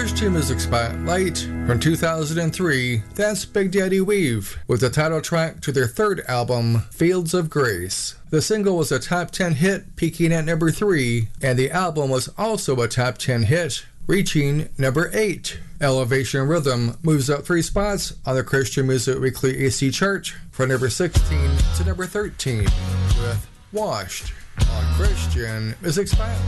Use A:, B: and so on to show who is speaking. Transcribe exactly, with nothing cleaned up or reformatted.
A: Christian Music Spotlight from two thousand three, that's Big Daddy Weave with the title track to their third album, Fields of Grace. The single was a top ten hit, peaking at number three, and the album was also a top ten hit, reaching number eight. Elevation Rhythm moves up three spots on the Christian Music Weekly A C chart from number sixteen to number thirteen with Washed on Christian Music Spotlight.